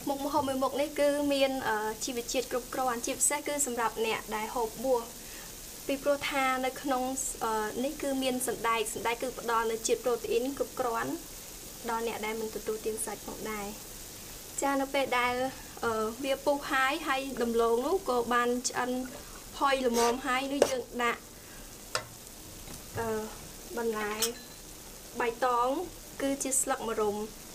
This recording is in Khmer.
មុខម្ហូបមួយមុខនេះគឺមានជីវជាតិគ្រប់គ្រាន់ជាពិសេសគឺសម្រាប់អ្នកដែលហូបបួសពីព្រោះថានៅក្នុងនេះគឺមានសណ្តែកគឺផ្ដល់នូវជាតិប្រូតេអ៊ីនគ្រប់គ្រាន់ដល់អ្នកដែលមិនទទួលទានសាច់ផងដែរចានៅពេលដែលវាពុះហើយដំឡូងនោះក៏បានឆ្អិនហុយល្មមហើយនោះយើងដាក់បន្លែបៃតងគឺជាស្លឹកម្រុំ